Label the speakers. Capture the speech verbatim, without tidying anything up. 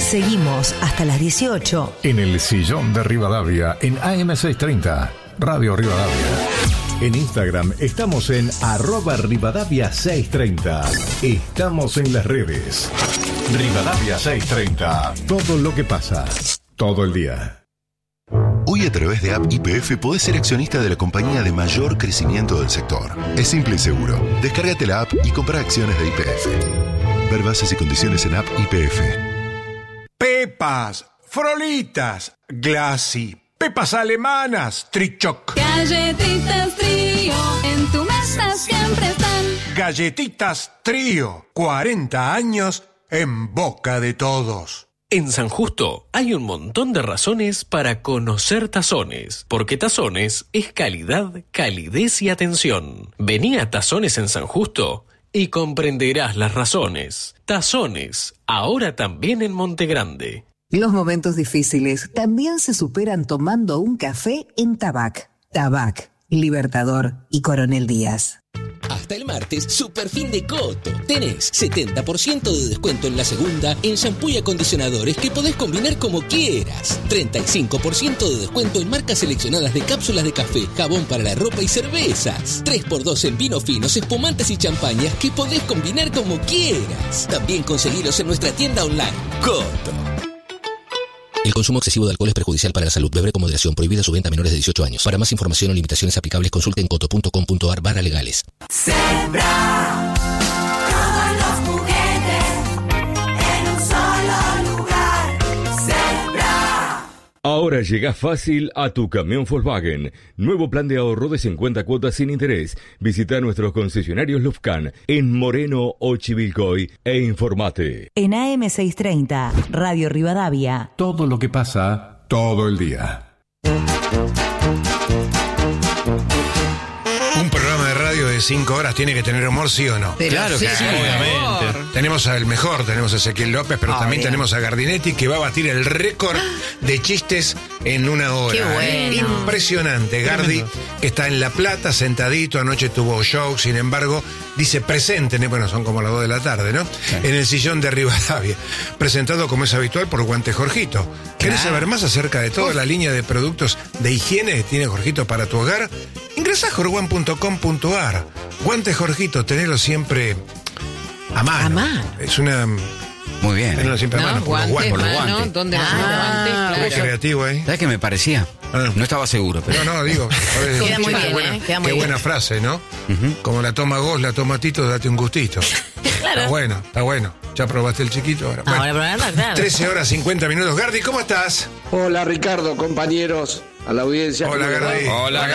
Speaker 1: Seguimos hasta las dieciocho.
Speaker 2: En el sillón de Rivadavia, en A M seiscientos treinta, Radio Rivadavia. En Instagram estamos en arroba Rivadavia seiscientos treinta. Estamos en las redes. Rivadavia seiscientos treinta. Todo lo que pasa, todo el día.
Speaker 3: Hoy a través de App Y P F podés ser accionista de la compañía de mayor crecimiento del sector. Es simple y seguro. Descárgate la app y compra acciones de Y P F. Ver bases y condiciones en App Y P F.
Speaker 4: Pepas, Frolitas, Glassy, Pepas alemanas, Trichoc.
Speaker 5: Galletitas Trío, en tu mesa siempre están.
Speaker 4: Galletitas Trío, cuarenta años en boca de todos.
Speaker 6: En San Justo hay un montón de razones para conocer Tazones, porque Tazones es calidad, calidez y atención. Vení a Tazones en San Justo y comprenderás las razones. Tazones, ahora también en Montegrande.
Speaker 7: Los momentos difíciles también se superan tomando un café en Tabac. Tabac, Libertador y Coronel Díaz.
Speaker 8: Hasta el martes, super fin de Coto. Tenés setenta por ciento de descuento en la segunda en shampoo y acondicionadores que podés combinar como quieras. treinta y cinco por ciento de descuento en marcas seleccionadas de cápsulas de café, jabón para la ropa y cervezas. tres por dos en vinos finos, espumantes y champañas que podés combinar como quieras. También conseguilos en nuestra tienda online. Coto. El consumo excesivo de alcohol es perjudicial para la salud. Beber con moderación. Prohibida su venta a menores de dieciocho años. Para más información o limitaciones aplicables, consulte en coto punto com punto ar barra legales.
Speaker 5: Sembra todos los juguetes en un solo lugar. Sembra.
Speaker 9: Ahora llega fácil a tu camión Volkswagen. Nuevo plan de ahorro de cincuenta cuotas sin interés. Visita nuestros concesionarios Lufcan en Moreno o Chivilcoy e informate.
Speaker 1: En A M seiscientos treinta, Radio Rivadavia.
Speaker 2: Todo lo que pasa, todo el día.
Speaker 4: Un programa de radio de cinco horas tiene que tener humor, ¿sí o no?
Speaker 10: Pero claro sí, que sí, obviamente.
Speaker 4: Tenemos al mejor, tenemos a Ezequiel López, pero
Speaker 10: oh,
Speaker 4: también
Speaker 10: bien.
Speaker 4: tenemos a Gardinetti, que va a batir el récord de chistes en una hora.
Speaker 10: Qué bueno.
Speaker 4: Impresionante. Gardi,
Speaker 10: Tremendo.
Speaker 4: que está en La Plata, sentadito, anoche tuvo show, sin embargo, dice presente, bueno, son como las dos de la tarde, ¿no? Sí. En el sillón de Rivadavia, presentado como es habitual por Guante Jorgito. ¿Querés claro. saber más acerca de toda la línea de productos de higiene que tiene Jorgito para tu hogar? Ingresa a jorguan punto com punto ar. Guante Jorgito, tenelo siempre a mano.
Speaker 10: A mano.
Speaker 4: Es una...
Speaker 11: Muy bien.
Speaker 4: Tenelo siempre
Speaker 10: no,
Speaker 4: a mano.
Speaker 10: Guantes,
Speaker 4: Por los
Speaker 10: mano,
Speaker 4: guantes.
Speaker 10: ¿dónde
Speaker 4: ah,
Speaker 10: van los guantes? Claro.
Speaker 4: Qué creativo, ¿eh?
Speaker 11: ¿Sabes qué me parecía? Ah. No estaba seguro, pero...
Speaker 4: No, no, digo. Ver,
Speaker 10: queda muy
Speaker 4: qué
Speaker 10: bien,
Speaker 4: buena,
Speaker 10: ¿eh? Queda muy
Speaker 4: qué
Speaker 10: bien.
Speaker 4: buena frase, ¿no? Uh-huh. Como la toma Gos, la toma Tito, date un gustito.
Speaker 10: Claro.
Speaker 4: Está bueno, está bueno. Ya probaste el chiquito ahora. Bueno,
Speaker 10: ahora probarla, claro.
Speaker 4: trece horas cincuenta minutos. Gardi, ¿cómo estás?
Speaker 12: Hola Ricardo, compañeros, a la audiencia.
Speaker 4: Hola Gardi.
Speaker 11: Hola.